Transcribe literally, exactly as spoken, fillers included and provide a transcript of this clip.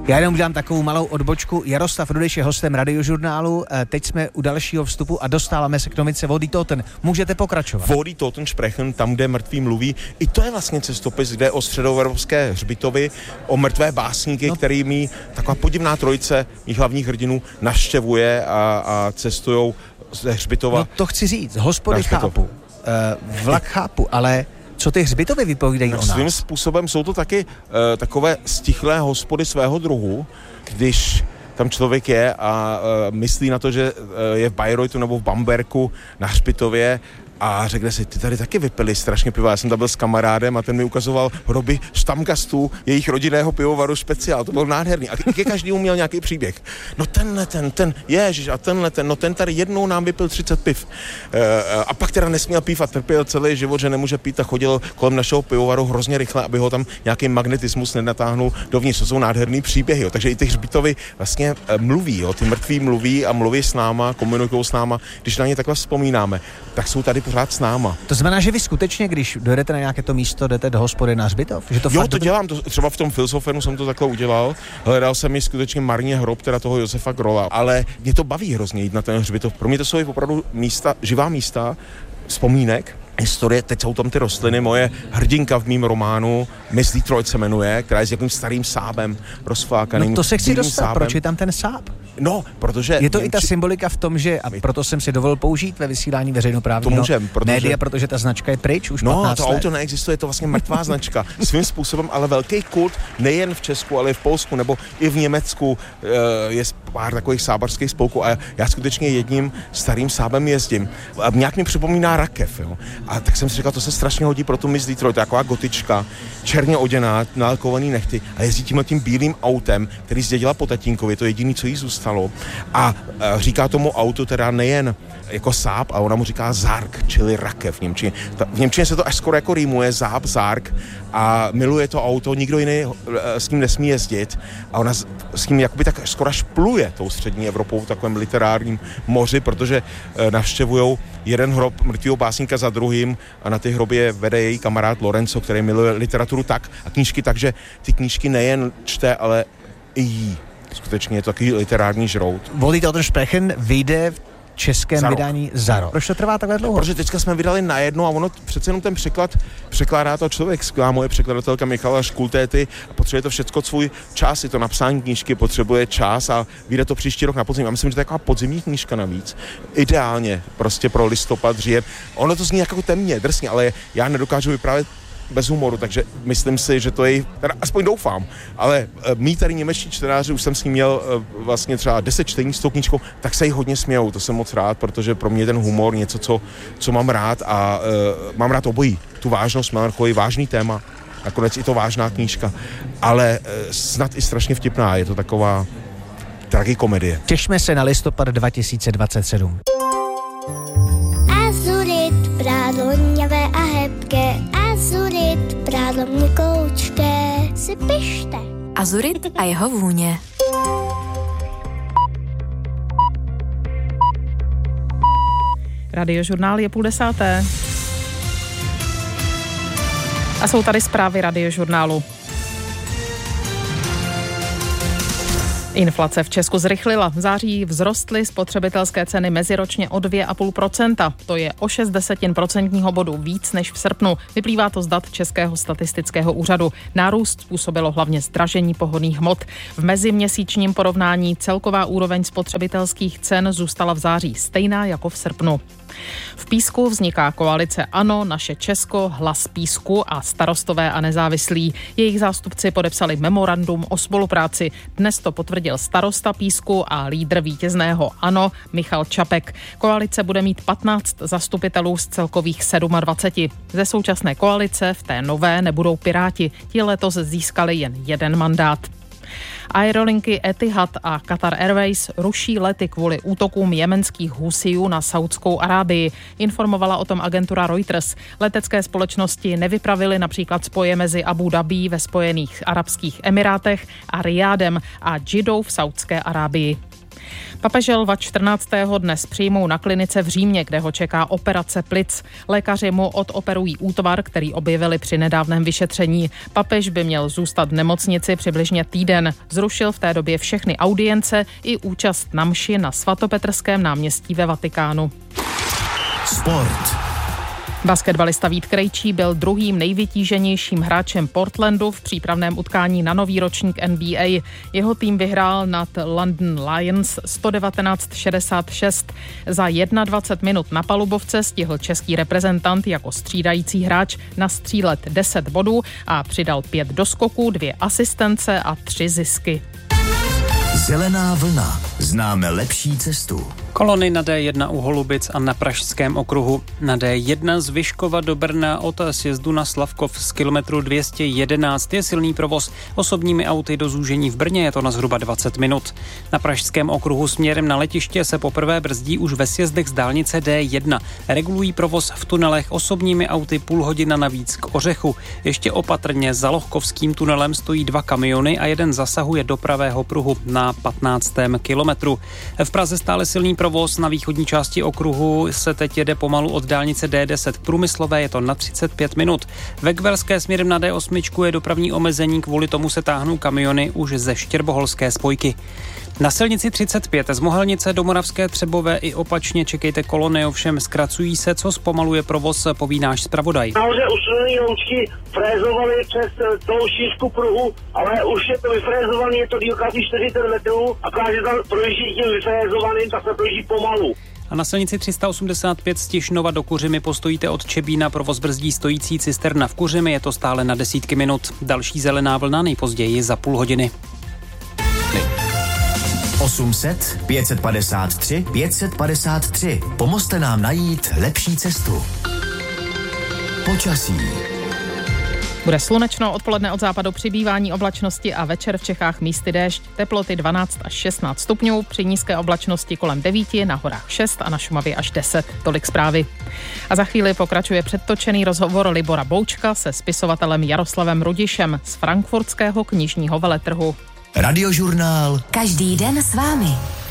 Já jenom udělám takovou malou odbočku. Jaroslav Rudeš je hostem Radiožurnálu. Teď jsme u dalšího vstupu a dostáváme se k novince Wo die Toten. Můžete pokračovat. Wo die Toten sprechen, tam, kde mrtví mluví. I to je vlastně cestopis, kde o středoevropské hřbitovy, o mrtvé básníky, no. Kterými taková podivná trojice mých hlavních hrdinů navštěvuje a, a cestujou ze hřbitova. No to chci říct, hospody chápu, uh, vlak chápu, ale co ty hřbitovy vypovídají no, o nás? Svým způsobem jsou to taky uh, takové stichlé hospody svého druhu, když tam člověk je a uh, myslí na to, že uh, je v Bayreuthu nebo v Bamberku na hřbitově a řekne si, ty tady taky vypili strašně piva. Já jsem tam byl s kamarádem a ten mi ukazoval hroby štamgastů jejich rodinného pivovaru Speciál. To byl nádherný. A ke každému měl nějaký příběh. No tenhle ten, ten, ježiš, a tenhle ten, no ten tady jednou nám vypil třicet piv. E, a pak teda nesměl pít a trpěl celý život, že nemůže pít a chodil kolem našeho pivovaru hrozně rychle, aby ho tam nějaký magnetismus nenatáhnul dovnitř. To jsou nádherný příběhy. Jo. Takže i ty hřbitovy vlastně e, mluví, jo. Ty mrtví mluví a mluví s náma, komunikují s náma. Když na ně takhle vzpomínáme, tak jsou tady pořád s náma. To znamená, že vy skutečně, když dojedete na nějaké to místo, jdete do hospody na hřbitov? Že to jo, fakt to do... dělám, to, třeba v tom Filsofenu jsem to takhle udělal. Hledal jsem mi skutečně marně hrob teda toho Josefa Grola, ale mě to baví hrozně jít na ten hřbitov. Pro mě to jsou opravdu místa, živá místa, vzpomínek, historie, teď jsou tam ty rostliny, moje hrdinka v mým románu, Miss Detroit se jmenuje, která je s jakým starým sábem rozflákaným. No to se chci dostat, sábem. Proč je tam ten sáb? No, protože... Je to Němči... i ta symbolika v tom, že, a proto jsem si dovolil použít ve vysílání veřejnoprávního můžem, protože... média, protože ta značka je pryč už no, patnáct to let. auto neexistuje, je to vlastně mrtvá značka. Svým způsobem, ale velký kult, nejen v Česku, ale i v Polsku, nebo i v Německu je pár takových sábařských spolků a já skutečně jedním starým sábem jezdím. A nějak mi připomíná rakev, jo. A tak jsem si říkal, to se strašně hodí pro tu Miss Detroit, taková gotička, černě oděná, nalakovaný nechty a jezdí tím tím bílým autem, který zdědila po tatínkovi, to je jediný, co jí zůstalo. A, a říká tomu autu teda nejen jako sáb, a ona mu říká zárk, čili rakev v němčině. Ta, v němčině se to až skoro jako rýmuje, záb, zárk a miluje to auto, nikdo jiný s ním nesmí jezdit a ona s, s ním jakoby tak skoro až pluje tou střední Evropou v takovém literárním moři, protože e, navštěvujou jeden hrob mrtvého básníka za druhým a na ty hroby vede její kamarád Lorenzo, který miluje literaturu tak a knížky tak, že ty knížky nejen čte, ale i jí. Skutečně je to takový literární žrout. Wo die Toten sprechen vyjde v českém za vydání za rok. Proč to trvá takhle dlouho? Protože teďka jsme vydali na jedno a ono přece jenom ten překlad překládá to člověk. Skvělá moje překladatelka Michala Škultéty a potřebuje to všecko svůj čas. I to napsání knížky potřebuje čas a vyjde to příští rok na podzim. Já myslím, že to je taková podzimní knížka navíc. Ideálně prostě pro listopad, říjen. Ono to zní jako temně, drsně, ale já nedokážu vyprávět bez humoru, takže myslím si, že to je, teda aspoň doufám, ale mý tady němečtí čtenáři, už jsem s ním měl vlastně třeba deset čtení s tou knížkou, tak se jí hodně smějou, to jsem moc rád, protože pro mě je ten humor něco, co, co mám rád a uh, mám rád obojí, tu vážnost, mám takový vážný téma, nakonec i to vážná knížka, ale uh, snad i strašně vtipná, je to taková tragikomedie. Těšme se na listopad dva tisíce dvacet sedm. Azurit, prádlo hněvé a hebké, azurit, prádlo měkoučké, si pište. Azurit a jeho vůně. Radiožurnál je půl desáté. A jsou tady zprávy Radiožurnálu. Inflace v Česku zrychlila. V září vzrostly spotřebitelské ceny meziročně o dvě celá pět procenta. To je o šest desetin procentního bodu víc než v srpnu. Vyplývá to z dat Českého statistického úřadu. Nárůst způsobilo hlavně zdražení pohonných hmot. V meziměsíčním porovnání celková úroveň spotřebitelských cen zůstala v září stejná jako v srpnu. V Písku vzniká koalice ANO, Naše Česko, Hlas Písku a Starostové a nezávislí. Jejich zástupci podepsali memorandum o spolupráci. Dnes to potvrdil starosta Písku a lídr vítězného ANO Michal Čapek. Koalice bude mít patnáct zastupitelů z celkových dvacet sedm. Ze současné koalice v té nové nebudou Piráti. Ti letos získali jen jeden mandát. Aerolinky Etihad a Qatar Airways ruší lety kvůli útokům jemenských Husijů na Saudskou Arábii. Informovala o tom agentura Reuters. Letecké společnosti nevypravily například spoje mezi Abu Dhabí ve Spojených arabských emirátech a Rijádem a Džidou v Saudské Arábii. Papeže Lva čtrnáctého dnes přijmou na klinice v Římě, kde ho čeká operace plic. Lékaři mu odoperují útvar, který objevili při nedávném vyšetření. Papež by měl zůstat v nemocnici přibližně týden. Zrušil v té době všechny audience i účast na mši na svatopetrském náměstí ve Vatikánu. Sport. Basketbalista Vít Krejčí byl druhým nejvytíženějším hráčem Portlandu v přípravném utkání na nový ročník N B A. Jeho tým vyhrál nad London Lions sto devatenáct šedesát šest. Za dvacet jedna minut na palubovce stihl český reprezentant jako střídající hráč nastřílet deset bodů a přidal pět doskoků, dvě asistence a tři zisky. Zelená vlna. Známe lepší cestu. Kolony na D jedna u Holubic a na Pražském okruhu. Na D jedna z Vyškova do Brna od sjezdu na Slavkov z kilometru dvě stě jedenáct je silný provoz. Osobními auty do zúžení v Brně je to na zhruba dvacet minut. Na Pražském okruhu směrem na letiště se poprvé brzdí už ve sjezdech z dálnice D jedna. Regulují provoz v tunelech osobními auty půl hodina navíc k Ořechu. Ještě opatrně za Lohkovským tunelem stojí dva kamiony a jeden zasahuje do pravého pruhu na patnáctém kilometru. V Praze stále silný provoz na východní části okruhu se teď jede pomalu od dálnice D deset k Průmyslové, je to na třicet pět minut. Ve Gverské směrem na D osm je dopravní omezení, kvůli tomu se táhnou kamiony už ze Štěrboholské spojky. Na silnici třicet pět z Mohelnice do Moravské Třebové i opačně čekejte kolony, ovšem zkracují se, co zpomaluje provoz, poví náš zpravodaj. Nahoře usuněný loučky frézovali přes celou šířku pruhu, ale už je to vyfrézovaný, je to dílka asi čtyřicet metrů a když tam projíždí tím vyfrézovaným, tak se projíždí pomalu. A na silnici tři sta osmdesát pět z Tišnova do Kuřimy postojíte od Čebína, provoz brzdí stojící cisterna v Kuřimi, je to stále na desítky minut. Další zelená vlna nejpozději za půl hodiny. osm set, pět set padesát tři, pět set padesát tři. Pomozte nám najít lepší cestu. Počasí. Bude slunečno, odpoledne od západu přibývání oblačnosti a večer v Čechách místy déšť. Teploty dvanáct až šestnáct stupňů, při nízké oblačnosti kolem devět, na horách šest a na Šumavě až deset. Tolik zprávy. A za chvíli pokračuje předtočený rozhovor Libora Boučka se spisovatelem Jaroslavem Rudišem z frankfurtského knižního veletrhu. Radiožurnál. Každý den s vámi.